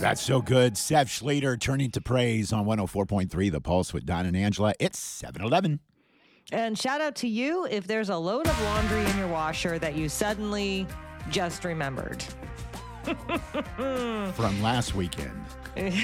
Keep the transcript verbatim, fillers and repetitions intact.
that's so good. Seth Schlater turning to praise on one oh four point three The Pulse with Don and Angela. It's seven eleven. And shout out to you if there's a load of laundry in your washer that you suddenly just remembered. From last weekend.